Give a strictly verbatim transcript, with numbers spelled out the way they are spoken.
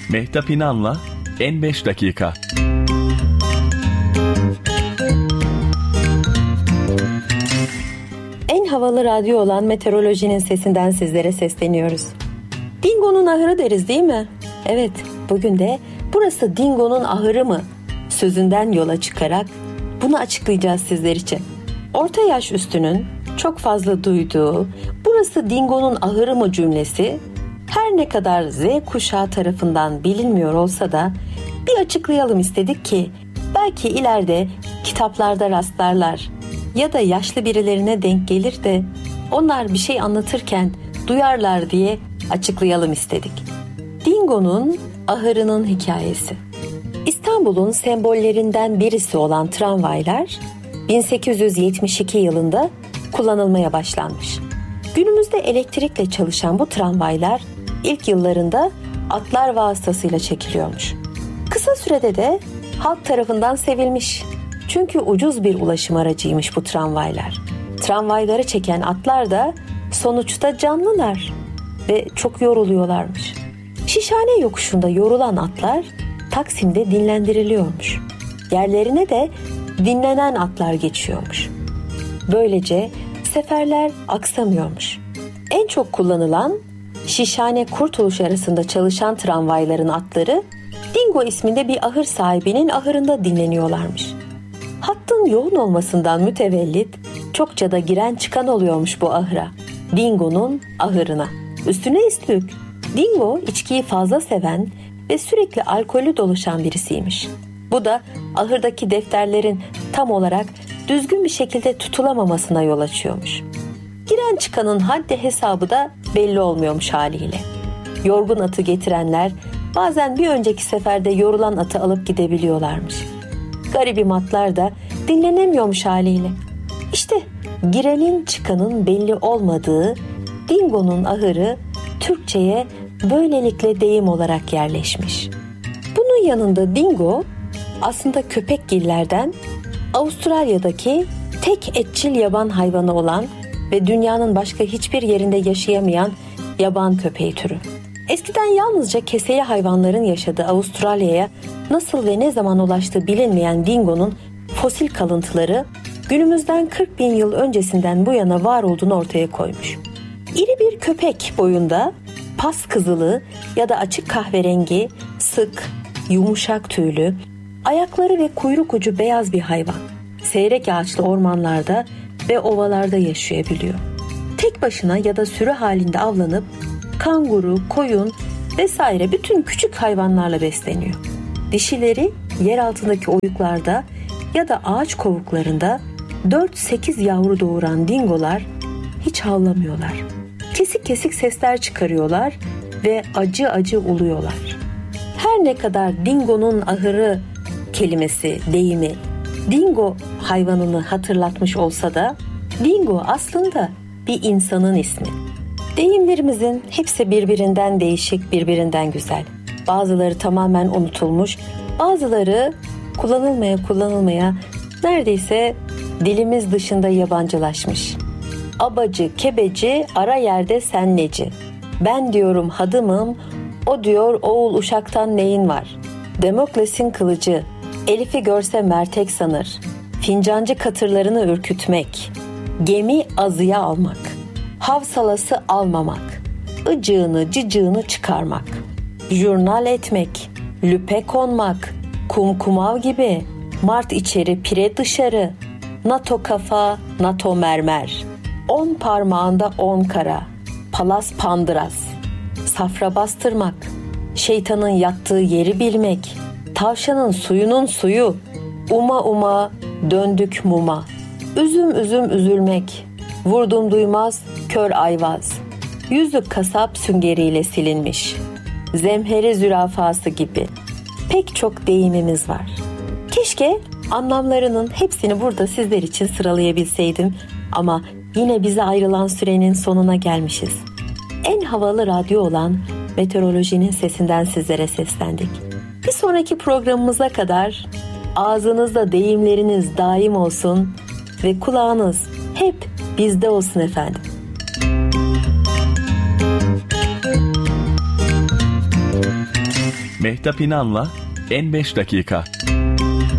Mehtap İnan'la En beş Dakika. En havalı radyo olan Meteorolojinin sesinden sizlere sesleniyoruz. Dingo'nun ahırı deriz değil mi? Evet, bugün de burası Dingo'nun ahırı mı sözünden yola çıkarak bunu açıklayacağız sizler için. Orta yaş üstünün çok fazla duyduğu burası Dingo'nun ahırı mı cümlesi her ne kadar Z kuşağı tarafından bilinmiyor olsa da bir açıklayalım istedik ki belki ileride kitaplarda rastlarlar ya da yaşlı birilerine denk gelir de onlar bir şey anlatırken duyarlar diye açıklayalım istedik. Dingo'nun ahırının hikayesi. İstanbul'un sembollerinden birisi olan tramvaylar bin sekiz yüz yetmiş iki yılında kullanılmaya başlanmış. Günümüzde elektrikle çalışan bu tramvaylar ilk yıllarında atlar vasıtasıyla çekiliyormuş. Kısa sürede de halk tarafından sevilmiş. Çünkü ucuz bir ulaşım aracıymış bu tramvaylar. Tramvayları çeken atlar da sonuçta canlılar ve çok yoruluyorlarmış. Şişhane yokuşunda yorulan atlar Taksim'de dinlendiriliyormuş. Yerlerine de dinlenen atlar geçiyormuş. Böylece seferler aksamıyormuş. En çok kullanılan Şişhane Kurtuluş arasında çalışan tramvayların atları Dingo isminde bir ahır sahibinin ahırında dinleniyorlarmış. Hattın yoğun olmasından mütevellit çokça da giren çıkan oluyormuş bu ahıra. Dingo'nun ahırına. Üstüne üstlük Dingo içkiyi fazla seven ve sürekli alkolü dolaşan birisiymiş. Bu da ahırdaki defterlerin tam olarak düzgün bir şekilde tutulamamasına yol açıyormuş. Giren çıkanın haddi hesabı da belli olmuyormuş haliyle. Yorgun atı getirenler bazen bir önceki seferde yorulan atı alıp gidebiliyorlarmış. Garibim atlar da dinlenemiyormuş haliyle. İşte girenin çıkanın belli olmadığı Dingo'nun ahırı Türkçe'ye böylelikle deyim olarak yerleşmiş. Bunun yanında Dingo aslında köpekgillerden Avustralya'daki tek etçil yaban hayvanı olan ve dünyanın başka hiçbir yerinde yaşayamayan yaban köpeği türü. Eskiden yalnızca keseli hayvanların yaşadığı Avustralya'ya nasıl ve ne zaman ulaştığı bilinmeyen Dingo'nun fosil kalıntıları günümüzden kırk bin yıl öncesinden bu yana var olduğunu ortaya koymuş. İri bir köpek boyunda, pas kızılı ya da açık kahverengi, sık, yumuşak tüylü, ayakları ve kuyruk ucu beyaz bir hayvan. Seyrek ağaçlı ormanlarda ve ovalarda yaşayabiliyor. Tek başına ya da sürü halinde avlanıp kanguru, koyun vesaire bütün küçük hayvanlarla besleniyor. Dişileri yer altındaki oyuklarda ya da ağaç kovuklarında dört sekiz yavru doğuran dingolar hiç havlamıyorlar. Kesik kesik sesler çıkarıyorlar ve acı acı uluyorlar. Her ne kadar Dingo'nun ahırı kelimesi, deyimi Dingo hayvanını hatırlatmış olsa da Dingo aslında bir insanın ismi. Deyimlerimizin hepsi birbirinden değişik, birbirinden güzel. Bazıları tamamen unutulmuş, bazıları kullanılmaya kullanılmaya neredeyse dilimiz dışında yabancılaşmış. Abacı, kebeci, ara yerde sen neci. Ben diyorum hadımım, o diyor oğul uşaktan neyin var. Demokles'in kılıcı, Elif'i görse mertek sanır. Fincancı katırlarını ürkütmek, gemi azıya almak, havsalası almamak, ıcığını cıcığını çıkarmak, jurnal etmek, lüpe konmak, kumkumav gibi, mart içeri pire dışarı, NATO kafa, NATO mermer, on parmağında on kara, palas pandıras, safra bastırmak, şeytanın yattığı yeri bilmek, tavşanın suyunun suyu, uma uma döndük muma, üzüm üzüm üzülmek, vurdum duymaz kör ayvaz, yüzük kasap süngeriyle silinmiş, zemheri zürafası gibi pek çok deyimimiz var. Keşke anlamlarının hepsini burada sizler için sıralayabilseydim ama yine bize ayrılan sürenin sonuna gelmişiz. En havalı radyo olan Meteorolojinin sesinden sizlere seslendik. Bir sonraki programımıza kadar ağzınızda deyimleriniz daim olsun ve kulağınız hep bizde olsun efendim. Mehtap İnan'la En beş Dakika.